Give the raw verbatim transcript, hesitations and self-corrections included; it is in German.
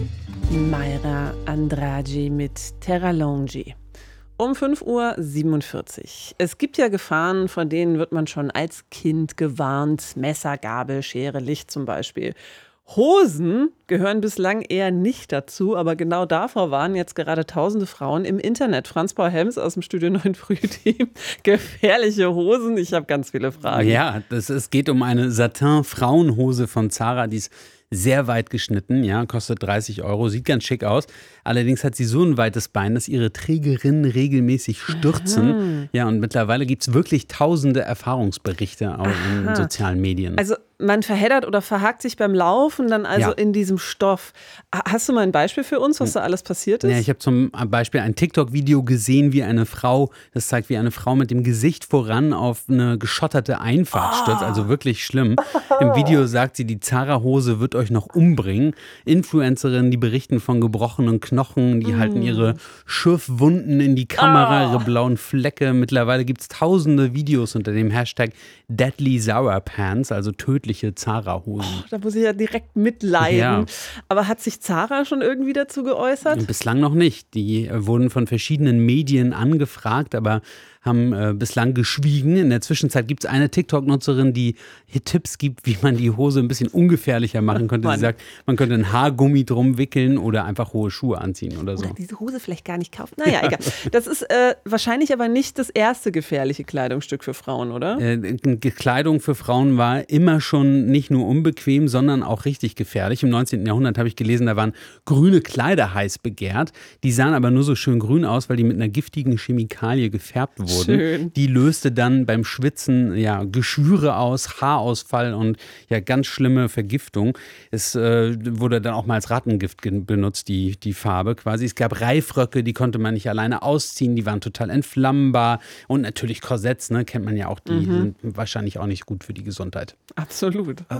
Mayra Andrade mit Terra Longi. Um fünf Uhr siebenundvierzig. Es gibt ja Gefahren, vor denen wird man schon als Kind gewarnt. Messer, Gabel, Schere, Licht zum Beispiel. Hosen gehören bislang eher nicht dazu, aber genau davor warnen jetzt gerade tausende Frauen im Internet. Franz Paul Helms aus dem Studio neun Frühteam. Gefährliche Hosen, ich habe ganz viele Fragen. Ja, das, es geht um eine Satin-Frauenhose von Zara, die ist sehr weit geschnitten, ja, kostet dreißig Euro, sieht ganz schick aus. Allerdings hat sie so ein weites Bein, dass ihre Trägerinnen regelmäßig stürzen. Aha. Ja, und mittlerweile gibt es wirklich tausende Erfahrungsberichte auch in Aha. sozialen Medien. Also man verheddert oder verhakt sich beim Laufen dann also Ja. in diesem Stoff. Hast du mal ein Beispiel für uns, was da alles passiert ist? Ja, ich habe zum Beispiel ein TikTok-Video gesehen, wie eine Frau, das zeigt, wie eine Frau mit dem Gesicht voran auf eine geschotterte Einfahrt stürzt. Also wirklich schlimm. Im Video sagt sie, die Zara-Hose wird euch noch umbringen. Influencerinnen, die berichten von gebrochenen Knochen, die halten ihre Schürfwunden in die Kamera, ihre blauen Flecke. Mittlerweile gibt es tausende Videos unter dem Hashtag Deadly Zara Pants, also tödliche Zara-Hosen. Da muss ich ja direkt mitleiden. Ja. Aber hat sich Zara schon irgendwie dazu geäußert? Bislang noch nicht. Die äh, wurden von verschiedenen Medien angefragt, aber haben äh, bislang geschwiegen. In der Zwischenzeit gibt es eine TikTok-Nutzerin, die hier Tipps gibt, wie man die Hose ein bisschen ungefährlicher machen könnte. Mann. Sie sagt, man könnte ein Haargummi drum wickeln oder einfach hohe Schuhe anziehen oder so. Oder diese Hose vielleicht gar nicht kaufen. Naja, egal. Das ist äh, wahrscheinlich aber nicht das erste gefährliche Kleidungsstück für Frauen, oder? Äh, Kleidung für Frauen war immer schon nicht nur unbequem, sondern auch richtig gefährlich. Im neunzehnten Jahrhundert habe ich gelesen, da waren grüne Kleider heiß begehrt. Die sahen aber nur so schön grün aus, weil die mit einer giftigen Chemikalie gefärbt wurden. Schön. Die löste dann beim Schwitzen ja Geschwüre aus, Haarausfall und ja ganz schlimme Vergiftung. Es äh, wurde dann auch mal als Rattengift gen- benutzt, die, die Farbe quasi. Es gab Reifröcke, die konnte man nicht alleine ausziehen, die waren total entflammbar. Und natürlich Korsetts, ne, kennt man ja auch, die Mhm. sind wahrscheinlich auch nicht gut für die Gesundheit. Absolut.